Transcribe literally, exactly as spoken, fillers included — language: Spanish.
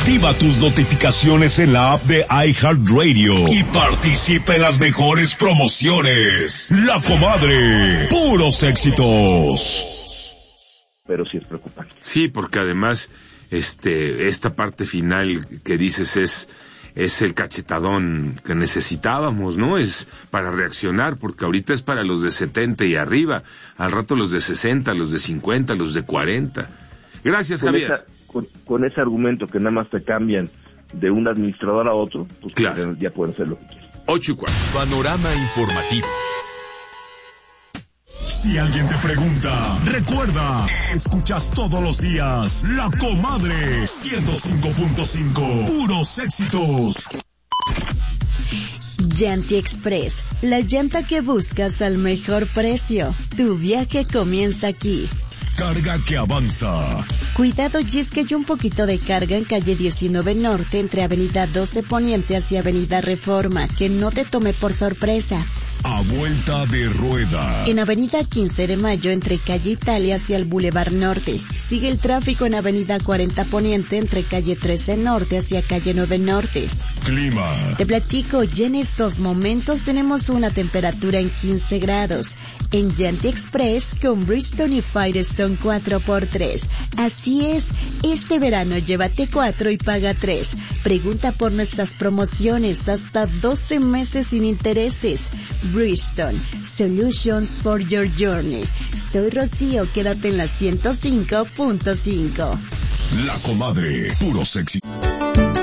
Activa tus notificaciones en la app de iHeartRadio y participa en las mejores promociones. La Comadre, puros éxitos. Pero sí es preocupante. Sí, porque además este esta parte final que dices es es el cachetadón que necesitábamos, ¿no? Es para reaccionar, porque ahorita es para los de setenta y arriba, al rato los de sesenta, los de cincuenta, los de cuarenta. Gracias, con Javier. Esa, con, con ese argumento que nada más te cambian de un administrador a otro, pues claro, ya pueden hacer lo que quieran. Ocho y cuatro. Panorama informativo. Si alguien te pregunta, recuerda, escuchas todos los días La Comadre ciento cinco punto cinco, puros éxitos. Llanti Express, la llanta que buscas al mejor precio. Tu viaje comienza aquí. Carga que avanza. Cuidado, y es que hay un poquito de carga en calle diecinueve Norte entre Avenida doce Poniente hacia Avenida Reforma, que no te tome por sorpresa. A vuelta de rueda. En Avenida quince de Mayo entre calle Italia hacia el Boulevard Norte. Sigue el tráfico en Avenida cuarenta Poniente entre calle trece Norte hacia calle nueve Norte. Clima. Te platico, y en estos momentos tenemos una temperatura en quince grados. En Llanti Express con Bridgestone y Firestone cuatro por tres. Así es, este verano llévate cuatro y paga tres. Pregunta por nuestras promociones hasta doce meses sin intereses. Bridgestone, Solutions for Your Journey. Soy Rocío, quédate en la ciento cinco punto cinco. La Comadre, puros éxitos.